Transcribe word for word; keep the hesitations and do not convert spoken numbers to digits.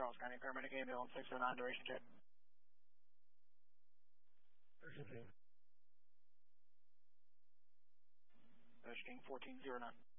Charles County paramedic ambulance six oh nine, duration check. King fourteen zero nine.